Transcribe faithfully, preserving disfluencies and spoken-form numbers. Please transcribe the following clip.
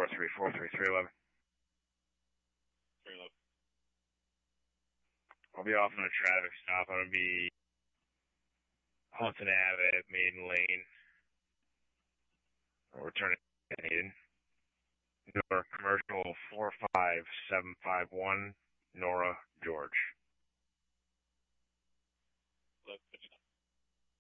four three four three three eleven. three eleven. I'll be off on a traffic stop. I'm going to be Haunton Ave at Maiden Lane. I'll return it needed. Nora Commercial four five seven five one, Nora George. Let's